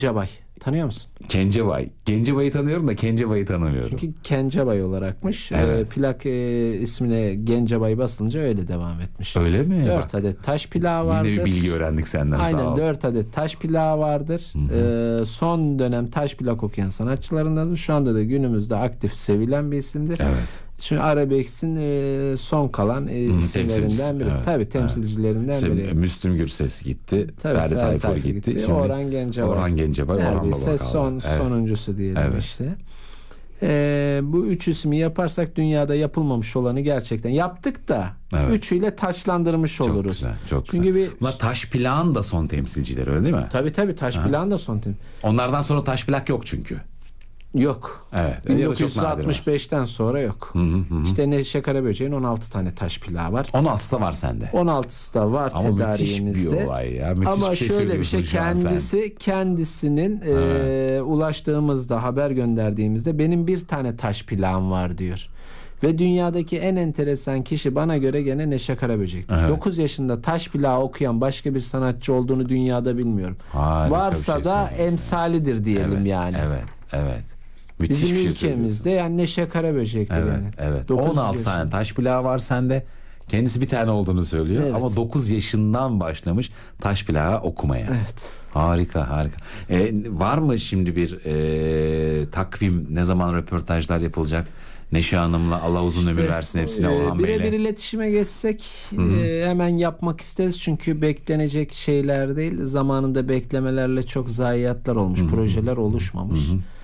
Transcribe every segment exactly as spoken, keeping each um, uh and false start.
Gencebay. Tanıyor musun? Gencebay. Gencebay'ı tanıyorum da Gencebay'ı tanımıyorum. Çünkü Gencebay olarakmış. Evet. E, plak e, ismine Gencebay basılınca öyle devam etmiş. Öyle mi? Dört adet taş plağı vardır. Yine bir bilgi öğrendik senden, Aynen, sağ ol. dört adet taş plağı vardır. E, son dönem taş plak okuyan sanatçılarındandır. Şu anda da günümüzde aktif sevilen bir isimdir. Evet. Çünkü Arabesk'in e, son kalan e, isimlerinden biri. Evet, Tabii temsilcilerinden İşte biri. Müslüm Gürses gitti. Tabii, Ferdi Ferdi Tayfur Tayfur gitti. gitti. Şimdi Orhan Gencebay. Orhan Gencebay, Orhan Neredeyse Baba son, kaldı. Evet. sonuncusu diyelim Evet. işte. Ee, bu üç ismi yaparsak dünyada yapılmamış olanı gerçekten yaptık da Evet. üçüyle taşlandırmış Çok oluruz. güzel, çok Çünkü güzel. bir Ulan taş plağın da son temsilcileri, öyle değil mi? tabii tabii taş plağın da son tem- Onlardan sonra taş plak yok çünkü. yok. Evet. bin Ya da dokuz çok yüz nadir altmış beşten sonra yok. İşte Neşe Karaböcek'in on altı tane taş plağı var. on altısı da var sende. on altısı da var Ama müthiş tedariğimizde. bir olay ya. Müthiş Ama bir şey şöyle bir şey, söylüyorsun şu an sen. kendisi kendisinin e, ulaştığımızda, haber gönderdiğimizde benim bir tane taş plağım var diyor. Ve dünyadaki en enteresan kişi bana göre gene Neşe Karaböcek'tir. Evet. dokuz yaşında taş plağı okuyan başka bir sanatçı olduğunu dünyada bilmiyorum. Harika Varsa bir şey da söylüyorsun. emsalidir diyelim Evet, yani. Evet, evet. Müthiş Bizim bir şey ülkemizde söylüyorsun. yani Neşe Karaböcek'tir Evet, yani. evet. dokuz on altı yaşında. tane taş plağı var sende. Kendisi bir tane olduğunu söylüyor. Evet. Ama dokuz yaşından başlamış taş plağı okumaya. Evet. Harika, harika. Ee, var mı şimdi bir e, takvim, ne zaman röportajlar yapılacak? Neşe Hanım'la, Allah uzun ömür versin hepsine, e, Orhan Bey'le. Birebir iletişime geçsek e, hemen yapmak isteriz. Çünkü beklenecek şeyler değil. Zamanında beklemelerle çok zayiatlar olmuş. Projeler oluşmamış.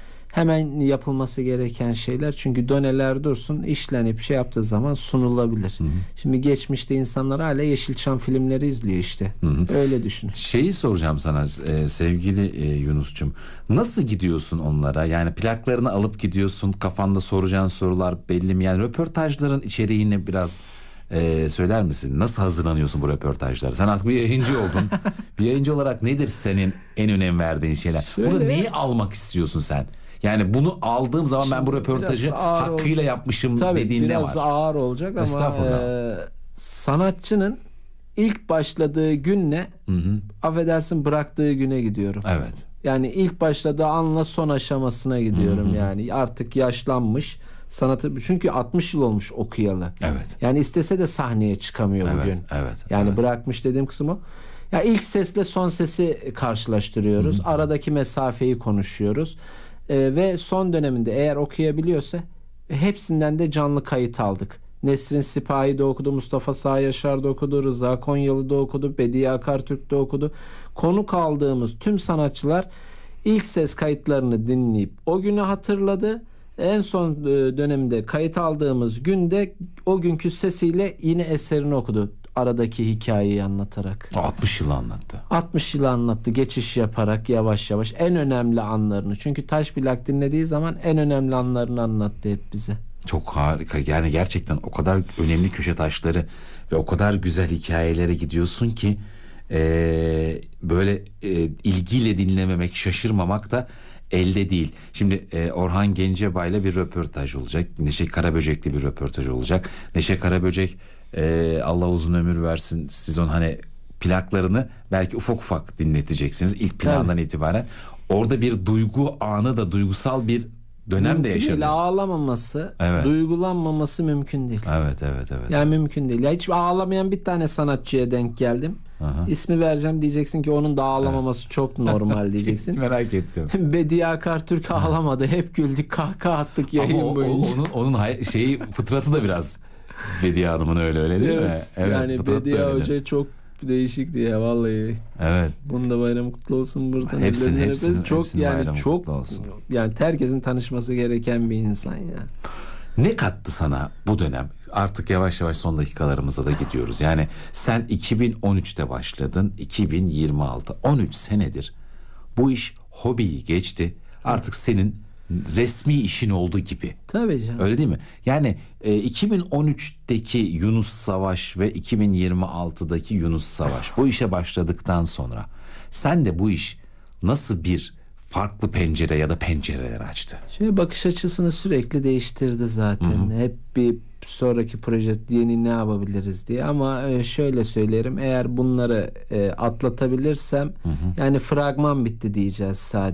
Hemen yapılması gereken şeyler. Çünkü doneler dursun, işlenip şey yaptığı zaman sunulabilir. Şimdi geçmişte insanlar hala Yeşilçam filmleri izliyor işte. Öyle düşün. Şeyi soracağım sana e, sevgili e, Yunus'cum. Nasıl gidiyorsun onlara? Yani plaklarını alıp gidiyorsun. Kafanda soracağın sorular belli mi? Yani röportajların içeriğini biraz e, söyler misin? Nasıl hazırlanıyorsun bu röportajlara? Sen artık bir yayıncı oldun. Bir yayıncı olarak nedir senin en önem verdiğin şeyler? Şöyle- Bunu neyi almak istiyorsun sen? Yani bunu aldığım zaman ben bu röportajı biraz ağır hakkıyla olacak. yapmışım Tabii dediğin ne biraz var? ağır olacak ama Estağfurullah. e, sanatçının ilk başladığı günle affedersin bıraktığı güne gidiyorum. Evet. Yani ilk başladığı anla son aşamasına gidiyorum yani. Artık yaşlanmış sanatı, çünkü altmış yıl olmuş okuyalı. Evet. Yani istese de sahneye çıkamıyor Evet, bugün. evet, Yani evet. bırakmış dediğim kısım o. Ya ilk sesle son sesi karşılaştırıyoruz. Aradaki mesafeyi konuşuyoruz. Ee, ve son döneminde eğer okuyabiliyorsa hepsinden de canlı kayıt aldık. Nesrin Sipahi de okudu, Mustafa Sağ Yaşar da okudu, Rıza Konyalı da okudu, Bediye Akartürk de okudu. Konuk aldığımız tüm sanatçılar ilk ses kayıtlarını dinleyip o günü hatırladı. En son e, dönemde kayıt aldığımız günde o günkü sesiyle yine eserini okudu. Aradaki hikayeyi anlatarak. altmış yıl anlattı. altmış yıl anlattı, geçiş yaparak yavaş yavaş en önemli anlarını. Çünkü taş plak dinlediği zaman en önemli anlarını anlattı hep bize. Çok harika. Yani gerçekten o kadar önemli köşe taşları ve o kadar güzel hikayelere gidiyorsun ki e, böyle e, ilgiyle dinlememek, şaşırmamak da elde değil. Şimdi e, Orhan Gencebay'la bir röportaj olacak. Neşe Karaböcek'le bir röportaj olacak. Neşe Karaböcek, e, Allah uzun ömür versin, siz onun hani plaklarını belki ufak ufak dinleteceksiniz ilk plandan Tabii. itibaren. Orada bir duygu anı da, duygusal bir dönem de Mümkün yaşanıyor. değil, ağlamaması, Evet. duygulanmaması mümkün değil. Evet, evet, evet. Yani mümkün değil. Ya hiç ağlamayan bir tane sanatçıya denk geldim. Aha. İsmi vereceğim, diyeceksin ki onun da ağlamaması çok normal diyeceksin. Merak ettim. Bediye Akartürk ağlamadı. Hep güldük, kahkaha attık yayın Ama o, o- boyunca. onun onun hay- şeyi fıtratı da biraz Bediye Hanım'ın öyle öyle değil mi? Evet. Yani fıtratı da Bediye öyledir. Hoca çok değişikti ya vallahi. Evet. Bunun da bayramı kutlu olsun buradan. Hepsinin- Ellerinden hepsinin- öperiz. çok hepsinin yani bayramı çok kutlu olsun. yani herkesin tanışması gereken bir insan ya. Ne kattı sana bu dönem? Artık yavaş yavaş son dakikalarımıza da gidiyoruz. Yani sen iki bin on üçte başladın, iki bin yirmi altı, on üç senedir bu iş hobiyi geçti. Artık senin resmi işin oldu gibi. Tabii canım. Öyle değil mi? Yani e, iki bin on üçteki Yunus Savaş ve iki bin yirmi altıdaki Yunus Savaş, bu işe başladıktan sonra sen de bu iş nasıl bir farklı pencere ya da pencereler açtı? Şey, bakış açısını sürekli değiştirdi zaten. Hep bir sonraki proje yeni ne yapabiliriz diye. Ama e, şöyle söylerim, eğer bunları e, atlatabilirsem yani fragman bitti diyeceğiz sadece.